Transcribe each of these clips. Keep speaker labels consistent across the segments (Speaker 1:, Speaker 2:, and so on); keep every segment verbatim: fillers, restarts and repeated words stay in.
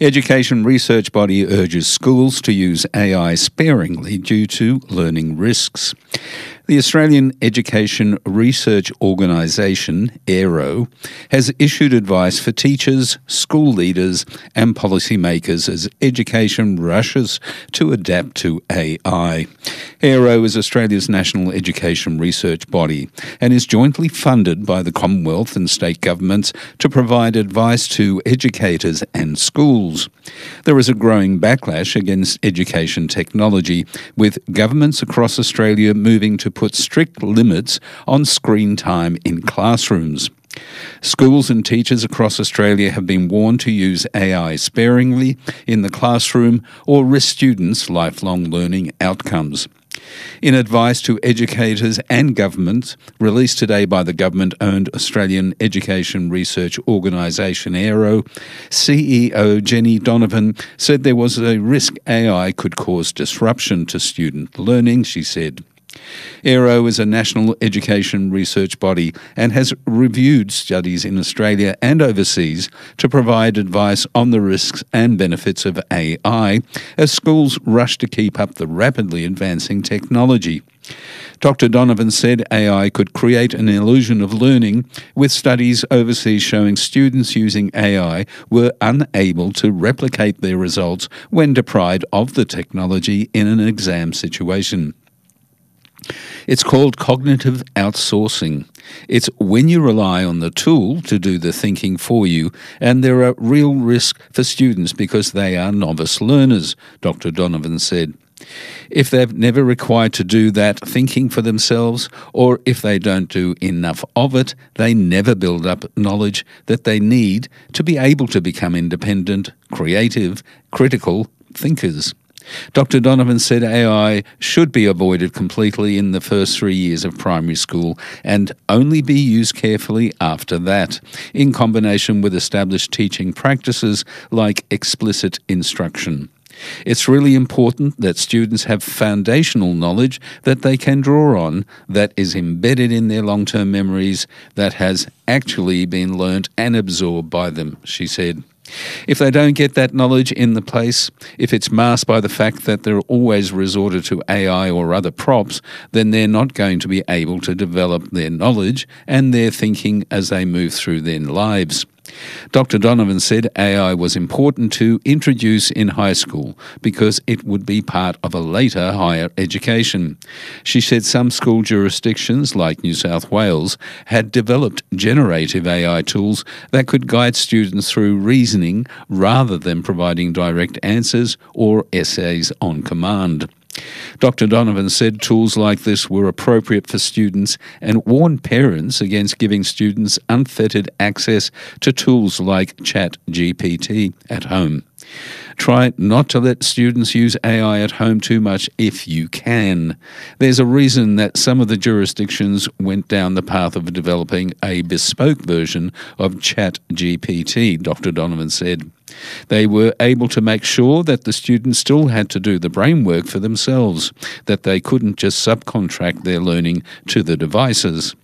Speaker 1: Education research body urges schools to use A I sparingly due to learning risks. The Australian Education Research Organisation, AERO, has issued advice for teachers, school leaders and policymakers as education rushes to adapt to A I. AERO is Australia's national education research body and is jointly funded by the Commonwealth and state governments to provide advice to educators and schools. There is a growing backlash against education technology, with governments across Australia moving to put strict limits on screen time in classrooms. Schools and teachers across Australia have been warned to use A I sparingly in the classroom or risk students' lifelong learning outcomes. In advice to educators and governments, released today by the government-owned Australian Education Research Organisation, AERO, C E O Jenny Donovan said there was a risk A I could cause disruption to student learning, she said. AERO is a national education research body and has reviewed studies in Australia and overseas to provide advice on the risks and benefits of A I as schools rush to keep up the rapidly advancing technology. Doctor Donovan said A I could create an illusion of learning, with studies overseas showing students using A I were unable to replicate their results when deprived of the technology in an exam situation. It's called cognitive outsourcing. It's when you rely on the tool to do the thinking for you, and there are real risks for students because they are novice learners, Doctor Donovan said. If they've never required to do that thinking for themselves, or if they don't do enough of it, they never build up knowledge that they need to be able to become independent, creative, critical thinkers. Doctor Donovan said A I should be avoided completely in the first three years of primary school and only be used carefully after that, in combination with established teaching practices like explicit instruction. It's really important that students have foundational knowledge that they can draw on, that is embedded in their long-term memories, that has actually been learnt and absorbed by them, she said. If they don't get that knowledge in the place, if it's masked by the fact that they're always resorted to A I or other props, then they're not going to be able to develop their knowledge and their thinking as they move through their lives. Doctor Donovan said A I was important to introduce in high school because it would be part of a later higher education. She said some school jurisdictions, like New South Wales, had developed generative A I tools that could guide students through reasoning rather than providing direct answers or essays on command. Doctor Donovan said tools like this were appropriate for students and warned parents against giving students unfettered access to tools like ChatGPT at home. Try not to let students use A I at home too much if you can. There's a reason that some of the jurisdictions went down the path of developing a bespoke version of ChatGPT, Doctor Donovan said. They were able to make sure that the students still had to do the brain work for themselves, that they couldn't just subcontract their learning to the devices.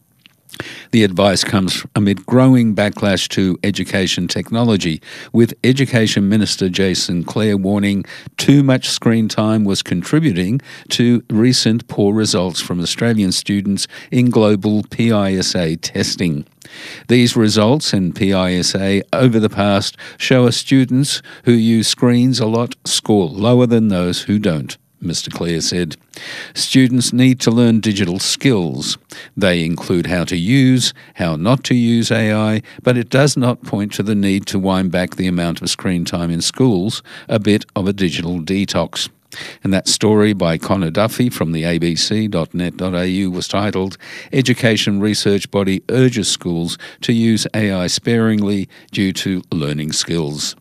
Speaker 1: The advice comes amid growing backlash to education technology, with Education Minister Jason Clare warning too much screen time was contributing to recent poor results from Australian students in global P I S A testing. These results in P I S A over the past show us students who use screens a lot score lower than those who don't, Mister Clare said. Students need to learn digital skills. They include how to use, how not to use A I, but it does not point to the need to wind back the amount of screen time in schools, a bit of a digital detox. And that story by Connor Duffy from the a b c dot net dot a u was titled Education Research Body Urges Schools to Use A I Sparingly Due to Learning Skills.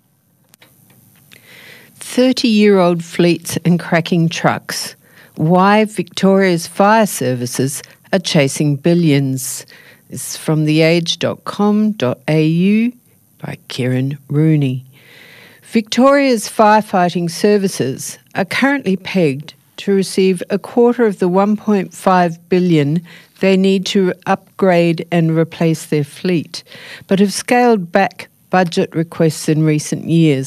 Speaker 2: thirty-year-old fleets and cracking trucks. Why Victoria's fire services are chasing billions. This is from the age dot com dot a u by Kieran Rooney. Victoria's firefighting services are currently pegged to receive a quarter of the one point five billion dollars they need to upgrade and replace their fleet, but have scaled back budget requests in recent years.